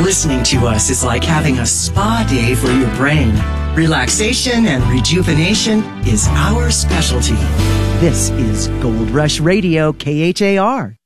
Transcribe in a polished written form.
Listening to us is like having a spa day for your brain. Relaxation and rejuvenation is our specialty. This is Gold Rush Radio, KHAR.